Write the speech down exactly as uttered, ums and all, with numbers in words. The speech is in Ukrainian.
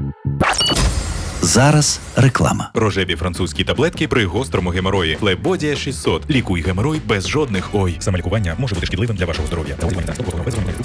Зараз реклама. Рожеві французькі таблетки при гострому геморої. Флебодія шістсот. Лікуй геморой без жодних ой. Саме лікування може бути шкідливим для вашого здоров'я.